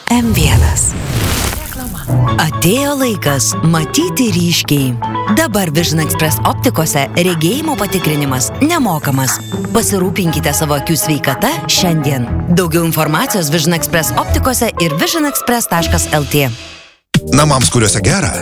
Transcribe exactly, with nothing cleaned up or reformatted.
M vienas. Atėjo laikas matyti ryškiai. Dabar Vision Express optikose regėjimo patikrinimas nemokamas. Pasirūpinkite savo akių sveikata šiandien. Daugiau informacijos Vision Express optikose ir vision express taškas l t. Namams, kuriuose gera,